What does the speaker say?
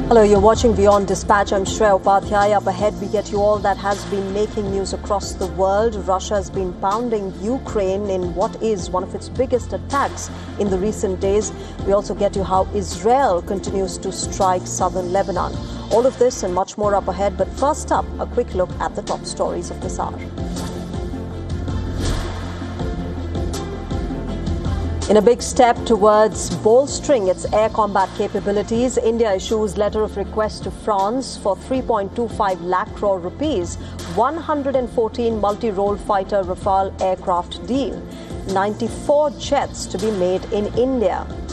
Hello, you're watching Beyond Dispatch. I'm Shreya Upadhyay. Up ahead, we get you all that has been making news across the world. Russia has been pounding Ukraine in what is one of its biggest attacks in the recent days. We also get you how Israel continues to strike southern Lebanon. All of this and much more up ahead. But first up, a quick look at the top stories of this hour. In a big step towards bolstering its air combat capabilities, India issues letter of request to France for 3.25 lakh crore rupees, 114 multi-role fighter Rafale aircraft deal, 94 jets to be made in India.